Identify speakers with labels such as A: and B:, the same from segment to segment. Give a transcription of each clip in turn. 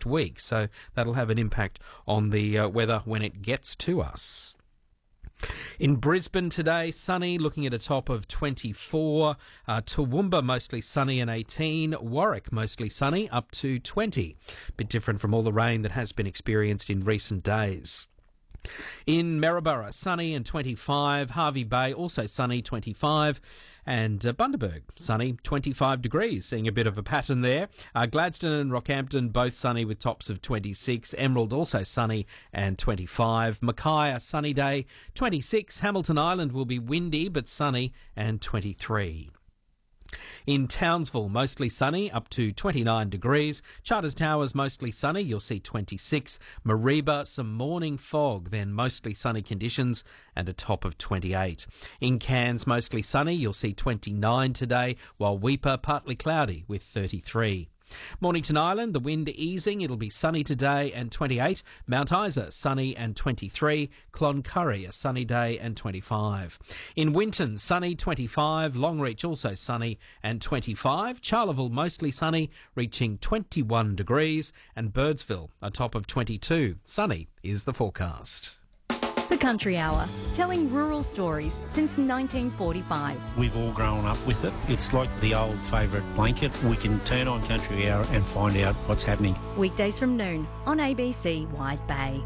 A: next week, so that'll have an impact on the weather when it gets to us. In Brisbane today, sunny, looking at a top of 24. Toowoomba, mostly sunny and 18. Warwick, mostly sunny, up to 20. Bit different from all the rain that has been experienced in recent days. In Maryborough, sunny and 25. Hervey Bay, also sunny, 25. And Bundaberg, sunny, 25 degrees, seeing a bit of a pattern there. Gladstone and Rockhampton, both sunny with tops of 26. Emerald, also sunny and 25. Mackay, a sunny day, 26. Hamilton Island will be windy but sunny and 23. In Townsville, mostly sunny, up to 29 degrees. Charters Towers, mostly sunny, you'll see 26. Mareeba, some morning fog, then mostly sunny conditions and a top of 28. In Cairns, mostly sunny, you'll see 29 today, while Weipa, partly cloudy with 33. Mornington Island, the wind easing, it'll be sunny today and 28. Mount Isa, sunny and 23. Cloncurry, a sunny day and 25. In Winton, sunny, 25. Longreach, also sunny and 25. Charleville, mostly sunny, reaching 21 degrees. And Birdsville, a top of 22. Sunny is the forecast.
B: The Country Hour, telling rural stories since 1945.
C: We've all grown up with it. It's like the old favourite blanket. We can turn on Country Hour and find out what's happening.
B: Weekdays from noon on ABC Wide Bay.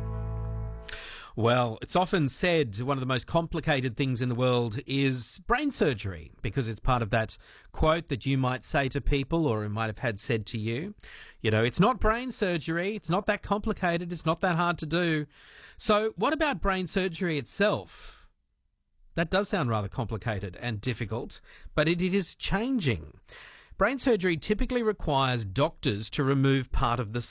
A: Well, it's often said one of the most complicated things in the world is brain surgery, because it's part of that quote that you might say to people or might have had said to you. You know, it's not brain surgery. It's not that complicated. It's not that hard to do. So what about brain surgery itself? That does sound rather complicated and difficult, but it is changing. Brain surgery typically requires doctors to remove part of the